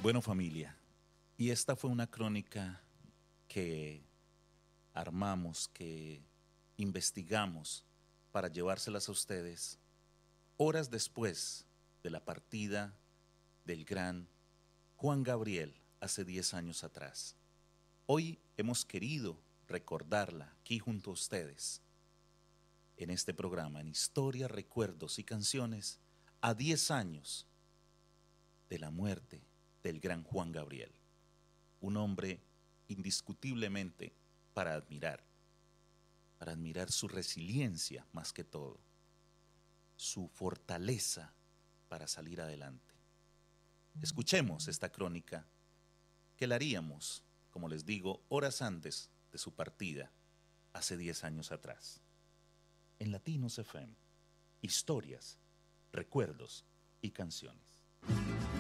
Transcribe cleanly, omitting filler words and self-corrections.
Bueno, familia, y esta fue una crónica que armamos, que investigamos para llevárselas a ustedes horas después de la partida del gran Juan Gabriel hace 10 años atrás. Hoy hemos querido recordarla aquí junto a ustedes en este programa, en Historia, Recuerdos y Canciones, a 10 años de la muerte del gran Juan Gabriel. Un hombre indiscutiblemente para admirar su resiliencia más que todo, su fortaleza para salir adelante. Escuchemos esta crónica que la haríamos, como les digo, horas antes de su partida, hace 10 años atrás. En Latinos FM, historias, recuerdos y canciones.